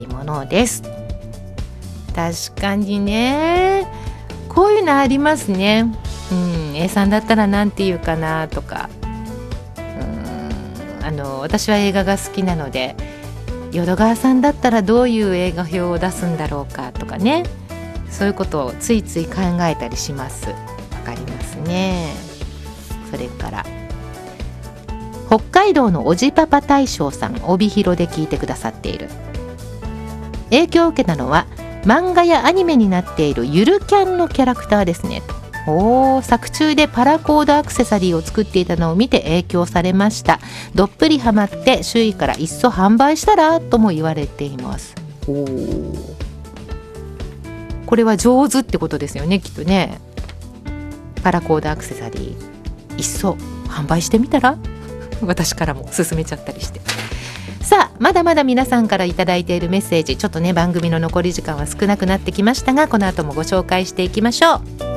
ものです。確かにね、こういうのありますね。A さんだったらなんて言うかなとか、私は映画が好きなので、淀川さんだったらどういう映画表を出すんだろうかとかね、そういうことをついつい考えたりします。わかりますね。それから北海道のおじパパ大将さん、帯広で聞いてくださっている。影響を受けたのは漫画やアニメになっているゆるキャンのキャラクターですね。作中でパラコードアクセサリーを作っていたのを見て影響されました。どっぷりハマって周囲からいっそ販売したらとも言われています。これは上手ってことですよね、きっとね。パラコードアクセサリーいっそ販売してみたら私からも勧めちゃったりして。さあ、まだまだ皆さんからいただいているメッセージ、ちょっとね番組の残り時間は少なくなってきましたが、この後もご紹介していきましょう。